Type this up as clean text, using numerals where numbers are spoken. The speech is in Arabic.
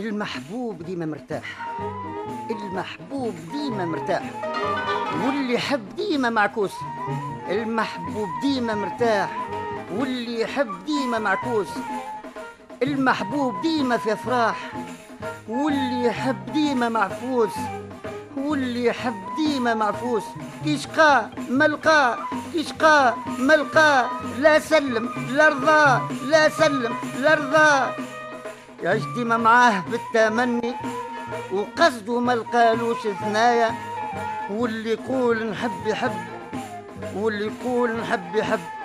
المحبوب ديما مرتاح، المحبوب ديما مرتاح، واللي يحب ديما معكوس. المحبوب ديما مرتاح، واللي يحب ديما معكوس. المحبوب ديما في افراح، واللي يحب ديما معفوس. واللي يحب ديما معفوس. كي شقاه ملقاه، كي شقاه ملقاه، لا سلم لا رضاه، لا سلم لا رضاه. يعيش ديما معاه بالتمني، وقصده ملقالوش ثنايا. واللي يقول نحب يحب، واللي يقول نحب يحب.